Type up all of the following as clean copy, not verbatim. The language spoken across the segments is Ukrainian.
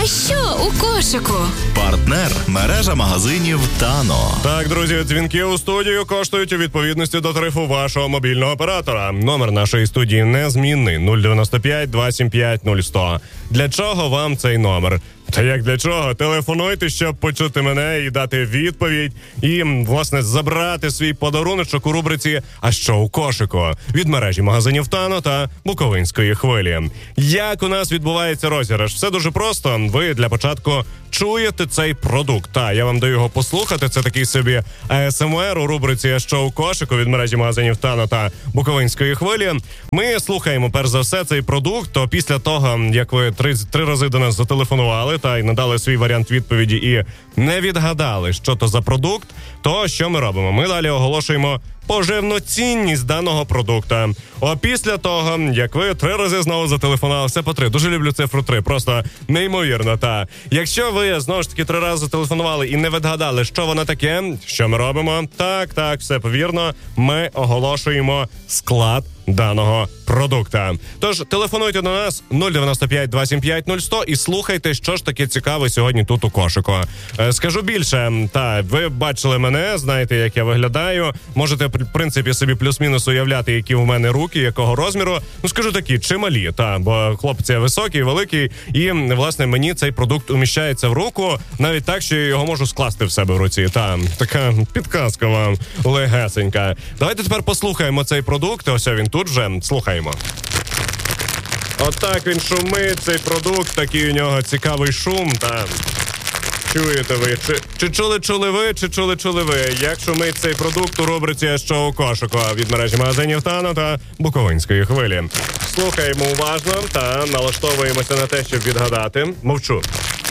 А що у кошику? Партнер – мережа магазинів «Тано». Так, друзі, дзвінки у студію коштують у відповідності до тарифу вашого мобільного оператора. Номер нашої студії незмінний – 095 275 0100. Для чого вам цей номер? Та як для чого? Телефонуйте, щоб почути мене і дати відповідь. І, власне, забрати свій подаруночок у рубриці «А що у кошику?» від мережі магазинів «Тано» та Буковинської хвилі. Як у нас відбувається розіграш? Все дуже просто. Ви для початку чуєте цей продукт. Та, я вам даю його послухати. Це такий собі АСМР у рубриці «А що у кошику?» від мережі магазинів «Тано» та Буковинської хвилі. Ми слухаємо, перш за все, цей продукт. То після того, як ви три рази до нас зателефонували та й надали свій варіант відповіді і не відгадали, що то за продукт, то що ми робимо? Ми далі оголошуємо поживну цінність даного продукта. Після того, як ви 3 рази знову зателефонували, все по 3. Дуже люблю цифру 3, просто неймовірно, та. Якщо ви, знову ж таки, 3 рази зателефонували і не відгадали, що воно таке, що ми робимо? Так, все повірно, ми оголошуємо склад даного продукта. Тож, телефонуйте до нас 095 275 0100 і слухайте, що ж таке цікаве сьогодні тут у кошику. Скажу більше, ви бачили мене, знаєте, як я виглядаю. Можете, в принципі, собі плюс-мінус уявляти, які у мене руки, якого розміру. Скажу такі, чималі, бо хлопець високий, великий, і, власне, мені цей продукт уміщається в руку, навіть так, що я його можу скласти в себе в руці. Така підказка вам легесенька. Давайте тепер послухаємо цей продукт, ось він тут вже, слухаємо. Отак він шумить, цей продукт, такий у нього цікавий шум, Чуєте ви? Чи чули ви, як шумить цей продукт у рубриці «А що у кошику?» від мережі магазинів «Тано» та Буковинської хвилі. Слухаємо уважно та налаштовуємося на те, щоб відгадати. Мовчу.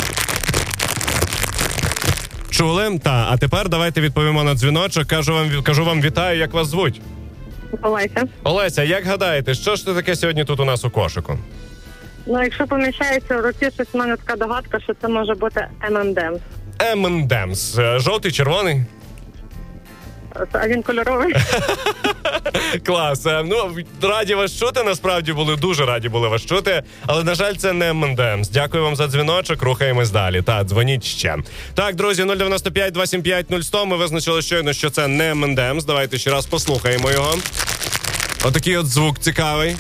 Чули? А тепер давайте відповімо на дзвіночок. Кажу вам вітаю, як вас звуть? Олеся. Олеся, як гадаєте, що ж це таке сьогодні тут у нас у кошику? Якщо поміщається в руці, щось в мене така догадка, що це може бути M&M's. M&M's. Жовтий, червоний? А він кольоровий. Клас. Раді вас чути, насправді дуже раді були вас чути, але, на жаль, це не M&M's. Дякую вам за дзвіночок, рухаємось далі. Дзвоніть ще. Так, друзі, 095 275 0100, ми визначили щойно, що це не M&M's. Давайте ще раз послухаємо його. Отакий от звук цікавий.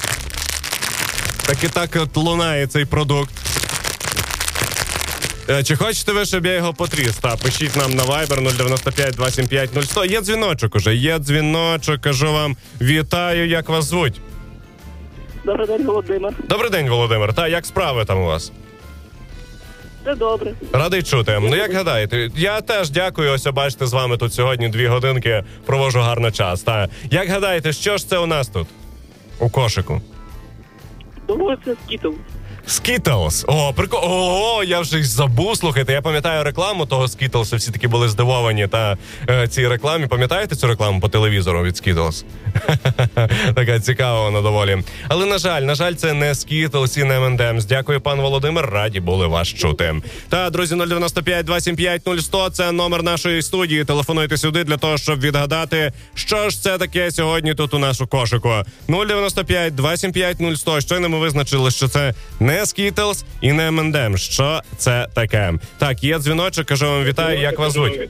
Так лунає цей продукт. Чи хочете ви, щоб я його потріс? Пишіть нам на Viber 095 275 0100. Є дзвіночок, кажу вам вітаю, як вас звуть? Добрий день, Володимир. Добрий день, Володимир. Як справи там у вас? Все добре. Радий чути. Як гадаєте? Я теж дякую, ось бачите, з вами тут сьогодні 2 годинки провожу гарно час. Як гадаєте, що ж це у нас тут? У кошику? Думаю, це Skittles. Skittles. Прикольно. Я вже й забув, слухайте. Я пам'ятаю рекламу того Skittles, всі такі були здивовані цій рекламі. Пам'ятаєте цю рекламу по телевізору від Skittles? Така цікава вона доволі. Але, на жаль, це не Skittles і не M&M's. Дякую, пан Володимир, раді були вас чути. Друзі, 095 275 0100, це номер нашої студії. Телефонуйте сюди для того, щоб відгадати, що ж це таке сьогодні тут у нас у кошику. 095 275 0100. Щойно ми визначили, що це не Skittles і не M&M's. Що це таке? Є дзвіночок, кажу вам вітаю, як вас звуть?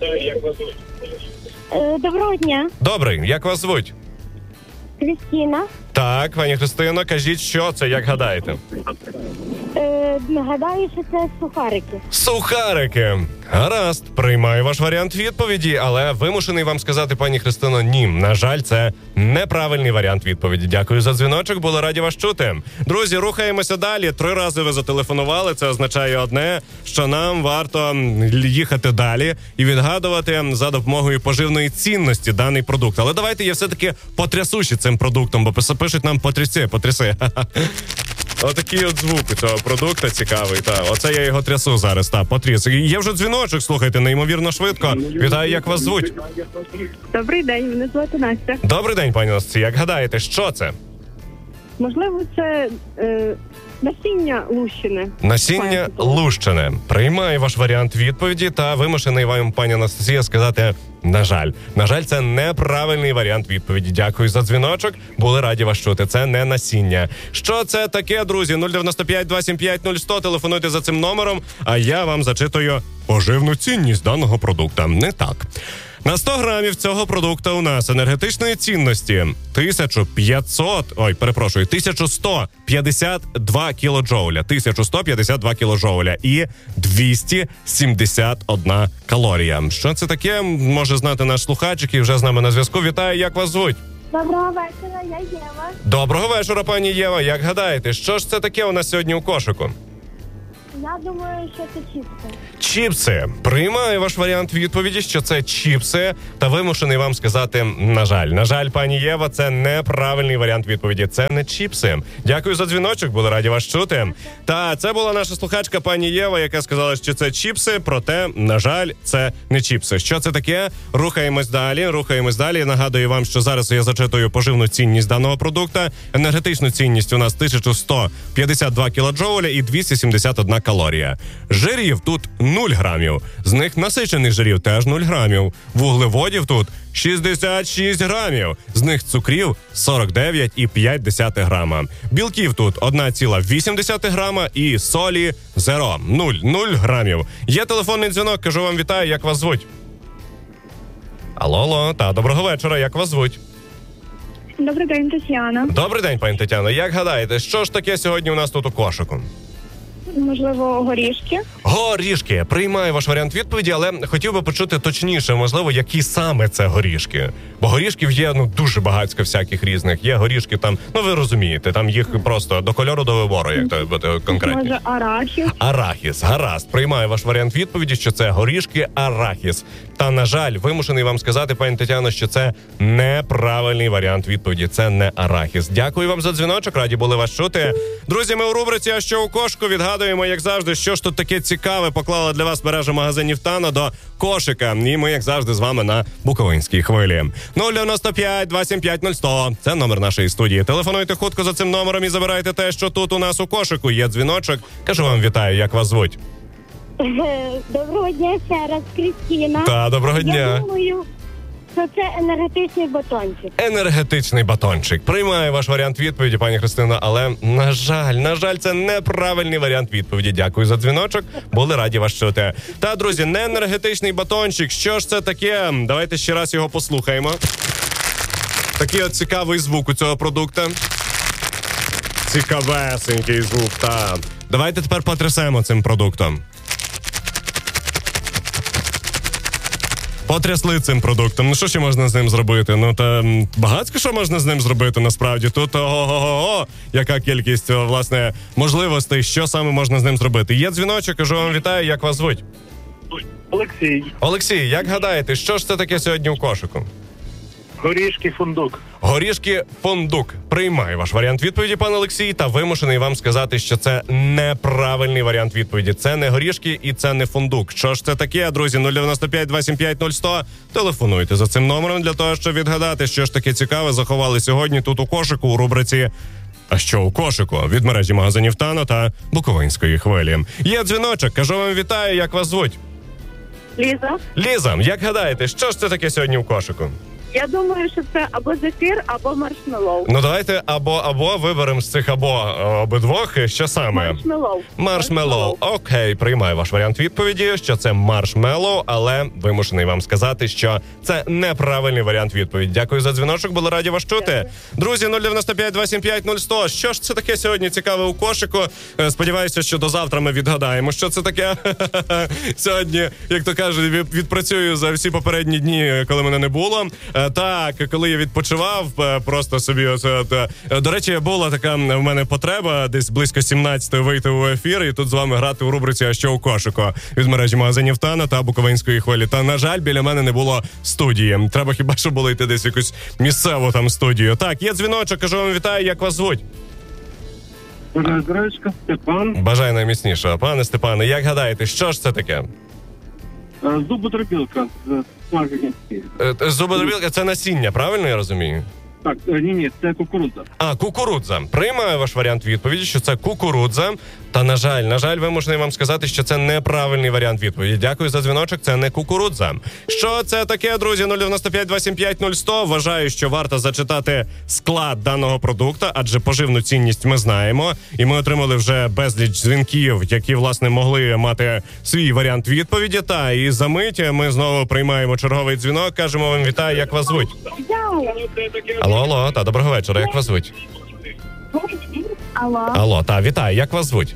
Доброго дня. Добрий, як вас звуть? Крістіна. Так, пані Христино, кажіть, що це, як гадаєте? Гадаю, що це сухарики. Сухарики. Гаразд, приймаю ваш варіант відповіді, але вимушений вам сказати, пані Христино, ні. На жаль, це неправильний варіант відповіді. Дякую за дзвіночок, були раді вас чути. Друзі, рухаємося далі. 3 рази ви зателефонували, це означає одне, що нам варто їхати далі і відгадувати за допомогою поживної цінності даний продукт. Але давайте я все-таки потрясу цим продуктом, бо пишуть нам потряси. Отакий от звук цього продукту цікавий. Оце я його трясу зараз, потріс. Є вже дзвіночок, слухайте, неймовірно швидко. Вітаю, як вас звуть? Добрий день, мене звати Настя. Добрий день, пані Насті. Як гадаєте, що це? Можливо, це насіння лущене. Насіння лущене. Приймаю ваш варіант відповіді та вимушений вам, пані Анастасія, сказати На жаль, це неправильний варіант відповіді. Дякую за дзвіночок. Були раді вас чути. Це не насіння. Що це таке, друзі? 095 275 0100. Телефонуйте за цим номером, а я вам зачитую поживну цінність даного продукта. Не так. На 100 грамів цього продукту у нас енергетичної цінності 1152 кілоджоуля, 1152 кілоджоуля і 271 калорія. Що це таке? Може знати наш слухач, який вже з нами на зв'язку. Вітаю, як вас звуть? Доброго вечора, я Єва. Доброго вечора, пані Єва. Як гадаєте, що ж це таке у нас сьогодні у кошику? Я думаю, що це чіпси. Чіпси. Приймаю ваш варіант відповіді, що це чіпси, та вимушений вам сказати, на жаль. На жаль, пані Єва, це неправильний варіант відповіді. Це не чіпси. Дякую за дзвіночок, були раді вас чути. Та це була наша слухачка пані Єва, яка сказала, що це чіпси, проте, на жаль, це не чіпси. Що це таке? Рухаємось далі. Нагадую вам, що зараз я зачитую поживну цінність даного продукта. Енергетичну цінність у нас 1152 кілоджоуля і 271 калорія. Жирів тут 0 грамів. З них насичених жирів теж 0 грамів. Вуглеводів тут 66 грамів. З них цукрів 49,5 грама. Білків тут 1,8 грама і солі 0 грамів. Є телефонний дзвінок, кажу вам вітаю, як вас звуть? Алло, та доброго вечора, як вас звуть? Добрий день, Тетяна. Добрий день, пані Тетяно. Як гадаєте, що ж таке сьогодні у нас тут у кошику? Можливо, горішки. Горішки. Приймаю ваш варіант відповіді, але хотів би почути точніше, можливо, які саме це горішки. Бо горішків є, дуже багатько всяких різних. Є горішки там, ви розумієте, там їх просто до кольору, до вибору, як то бути конкретно. Може, арахіс. Арахіс. Гаразд. Приймаю ваш варіант відповіді, що це горішки арахіс. Та, на жаль, вимушений вам сказати, пані Тетяно, що це неправильний варіант відповіді. Це не арахіс. Дякую вам за дзвіночок, раді були вас чути. Друзі, ми у рубриці «А що у кошику?» відгадуємо, як завжди, що ж тут таке цікаве поклала для вас мережа магазинів Тано до кошика. І ми, як завжди, з вами на Буковинській хвилі. 095 275 0100. Це номер нашої студії. Телефонуйте хутко за цим номером і забирайте те, що тут у нас у кошику. Є дзвіночок. Кажу вам вітаю, як вас звуть? Доброго дня ще раз, Крістіна. Та, доброго дня. Я думаю, що це енергетичний батончик. Енергетичний батончик. Приймаю ваш варіант відповіді, пані Христина, але, на жаль, це неправильний варіант відповіді. Дякую за дзвіночок. Були раді вас чути. Та, друзі, не енергетичний батончик. Що ж це таке? Давайте ще раз його послухаємо. Такий от цікавий звук у цього продукту. Цікавесенький звук, та. Давайте тепер потрясемо цим продуктом. Потрясли цим продуктом. Що ще можна з ним зробити? Та багатько що можна з ним зробити, насправді. Тут яка кількість, власне, можливостей, що саме можна з ним зробити. Є дзвіночок, кажу вам вітаю, як вас звуть? Олексій. Олексій, як гадаєте, що ж це таке сьогодні у кошику? Горішки фундук. Горішки фундук. Приймаю ваш варіант відповіді, пане Олексій, та вимушений вам сказати, що це неправильний варіант відповіді. Це не горішки і це не фундук. Що ж це таке, друзі? 095 275 0100. Телефонуйте за цим номером для того, щоб відгадати, що ж таке цікаве заховали сьогодні тут у кошику у рубриці «А що у кошику?» від мережі магазинів Тано та Буковинської хвилі. Є дзвіночок, кажу вам вітаю, як вас звуть? Ліза. Ліза, як гадаєте, що ж це таке сьогодні у кошику? Я думаю, що це або зефір, або маршмеллоу. Давайте або виберемо з цих обидвох. Що саме? Маршмеллоу. Окей, приймаю ваш варіант відповіді, що це маршмеллоу, але вимушений вам сказати, що це неправильний варіант відповіді. Дякую за дзвіночок, були раді вас чути. Друзі, 095 275 0100. Що ж це таке сьогодні цікаве у кошику? Сподіваюся, що до завтра ми відгадаємо, що це таке. Сьогодні, як то кажуть, відпрацюю за всі попередні дні, коли мене не було. Так, коли я відпочивав, просто собі до речі, була така в мене потреба десь близько 17-ї вийти у ефір і тут з вами грати у рубриці «А що у кошику?» від мережі магазинів Тано та Буковинської хвилі. Та, на жаль, біля мене не було студії. Треба хіба що було йти десь в якусь місцеву там студію. Так, є дзвіночок, кажу вам вітаю, як вас звуть? Здравствуйте, Степан. Бажаю найміцнішого. Пане Степане, як гадаєте, що ж це таке? Зубодробілка. Зубодробілка – це насіння, правильно я розумію? Так, ні, це кукурудза. А, кукурудза. Приймаю ваш варіант відповіді, що це кукурудза. Та, на жаль, вимушений вам сказати, що це неправильний варіант відповіді. Дякую за дзвіночок, це не кукурудза. Що це таке, друзі? 095-275-0100. Вважаю, що варто зачитати склад даного продукту, адже поживну цінність ми знаємо. І ми отримали вже безліч дзвінків, які, власне, могли мати свій варіант відповіді. Та, і за мить ми знову приймаємо черговий дзвінок. Кажемо вам вітаю, як вас звуть? Алло, та, доброго вечора, як вас звуть? Алло, та, вітаю, як вас звуть?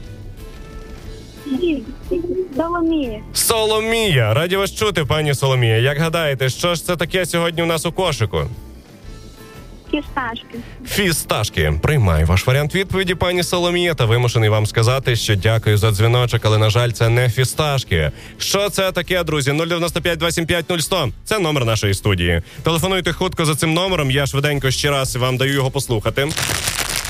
Соломія. Соломія, раді вас чути, пані Соломія. Як гадаєте, що ж це таке сьогодні у нас у кошику? Фісташки. Фісташки. Приймаю ваш варіант відповіді, пані Соломія, та вимушений вам сказати, що дякую за дзвіночок, але, на жаль, це не фісташки. Що це таке, друзі? 095-275-0100. Це номер нашої студії. Телефонуйте хутко за цим номером, я швиденько ще раз вам даю його послухати.